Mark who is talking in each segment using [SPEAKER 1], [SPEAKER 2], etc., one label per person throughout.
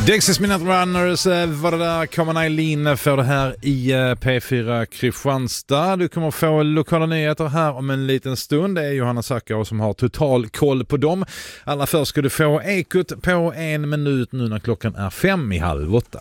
[SPEAKER 1] Dexys Minute Runners var det där. Common Eileen för det här i P4 Kristianstad. Du kommer få lokala nyheter här om en liten stund. Det är Johanna Sackar som har total koll på dem. Allra först ska du få ekot på 1 minut nu när klockan är 7:30.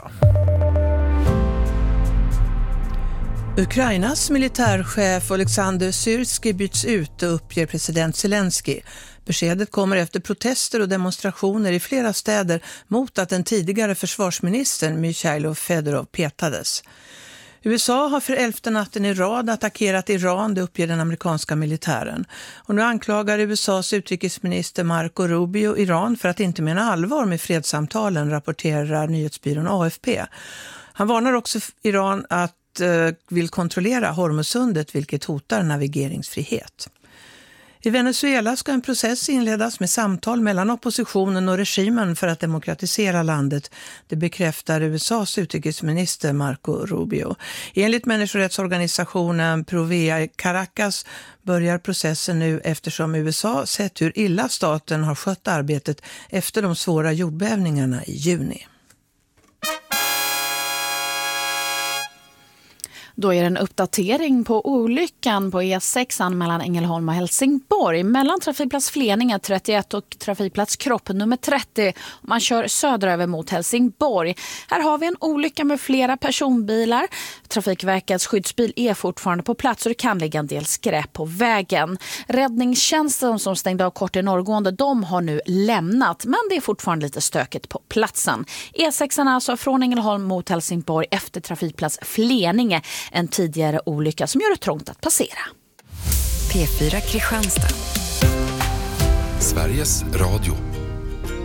[SPEAKER 2] Ukrainas militärchef Oleksandr Syrskij byts ut och uppger president Zelensky. Beskedet kommer efter protester och demonstrationer i flera städer mot att den tidigare försvarsministern Mikhailo Fedorov petades. USA har för 11:e natten i rad attackerat Iran, det uppger den amerikanska militären. Och nu anklagar USAs utrikesminister Marco Rubio Iran för att inte mena allvar med fredssamtalen, rapporterar nyhetsbyrån AFP. Han varnar också Iran att vill kontrollera Hormuzsundet, vilket hotar navigeringsfrihet. I Venezuela ska en process inledas med samtal mellan oppositionen och regimen för att demokratisera landet. Det bekräftar USAs utrikesminister Marco Rubio. Enligt människorättsorganisationen Provea i Caracas börjar processen nu eftersom USA sett hur illa staten har skött arbetet efter de svåra jordbävningarna i juni.
[SPEAKER 3] Då är det en uppdatering på olyckan på E6 mellan Ängelholm och Helsingborg. Mellan trafikplats Fleninge 31 och trafikplats Kropp nummer 30. Man kör söderöver mot Helsingborg. Här har vi en olycka med flera personbilar. Trafikverkets skyddsbil är fortfarande på plats och det kan ligga en del skräp på vägen. Räddningstjänsten som stängde av kort i norrgående, de har nu lämnat. Men det är fortfarande lite stökigt på platsen. E6 alltså från Ängelholm mot Helsingborg efter trafikplats Fleninge. En tidigare olycka som gör det trångt att passera.
[SPEAKER 4] P4 Kristianstad.
[SPEAKER 5] Sveriges Radio.